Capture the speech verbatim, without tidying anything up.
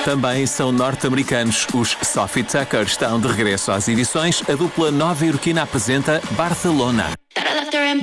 Também são norte-americanos. Os Sophie Tucker estão de regresso às edições. A dupla nova-iorquina apresenta Barcelona. That I left her in